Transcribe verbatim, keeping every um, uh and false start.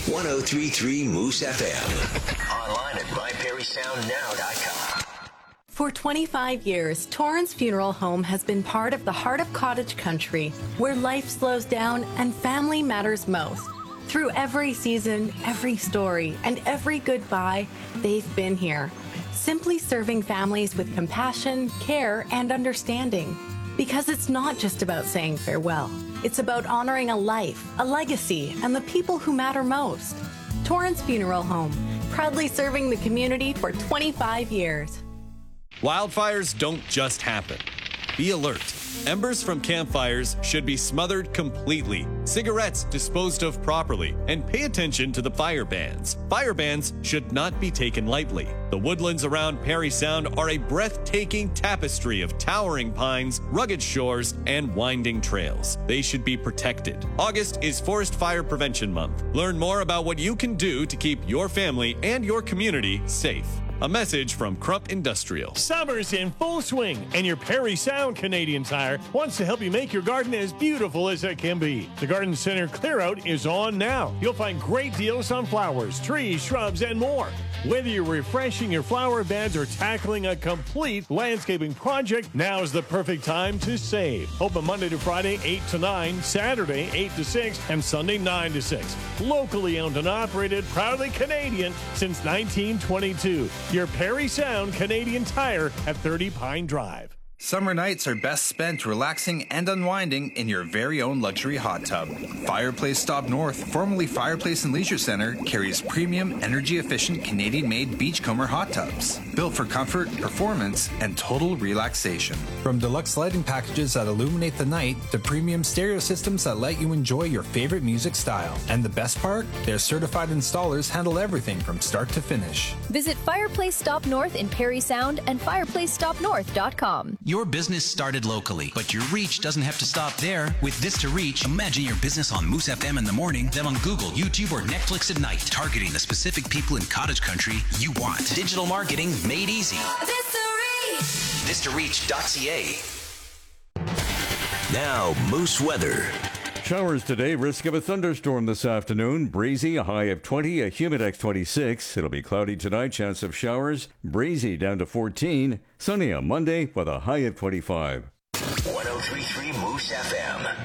one oh three point three Moose F M. Online at my perry sound now dot com. For twenty-five years, Torrance Funeral Home has been part of the heart of cottage country, where life slows down and family matters most. Through every season, every story, and every goodbye, they've been here, simply serving families with compassion, care, and understanding. Because it's not just about saying farewell. It's about honoring a life, a legacy, and the people who matter most. Torrance Funeral Home, proudly serving the community for twenty-five years. Wildfires don't just happen. Be alert. Embers from campfires should be smothered completely, cigarettes disposed of properly, and pay attention to the fire bans. Fire bans should not be taken lightly. The woodlands around Parry Sound are a breathtaking tapestry of towering pines, rugged shores, and winding trails. They should be protected. August is Forest Fire Prevention Month. Learn more about what you can do to keep your family and your community safe. A message from Crump Industrial. Summer's in full swing, and your Parry Sound Canadian Tire wants to help you make your garden as beautiful as it can be. The Garden Center Clear-Out is on now. You'll find great deals on flowers, trees, shrubs, and more. Whether you're refreshing your flower beds or tackling a complete landscaping project, now's the perfect time to save. Open Monday to Friday, eight to nine, Saturday, eight to six, and Sunday, nine to six. Locally owned and operated, proudly Canadian since nineteen twenty-two. Your Parry Sound Canadian Tire at thirty Pine Drive. Summer nights are best spent relaxing and unwinding in your very own luxury hot tub. Fireplace Stop North, formerly Fireplace and Leisure Center, carries premium, energy-efficient Canadian-made beachcomber hot tubs, built for comfort, performance, and total relaxation. From deluxe lighting packages that illuminate the night to premium stereo systems that let you enjoy your favorite music style. And the best part? Their certified installers handle everything from start to finish. Visit Fireplace Stop North in Parry Sound and fireplace stop north dot com. Your business started locally, but your reach doesn't have to stop there. With This to Reach, imagine your business on Moose F M in the morning, then on Google, YouTube, or Netflix at night, targeting the specific people in cottage country you want. Digital marketing made easy. This to Reach. this to reach dot c a. Now, Moose weather. Showers today, risk of a thunderstorm this afternoon. Breezy, a high of twenty, a Humidex twenty-six. It'll be cloudy tonight, chance of showers. Breezy down to fourteen. Sunny on Monday with a high of twenty-five. one oh three point three Moose F M.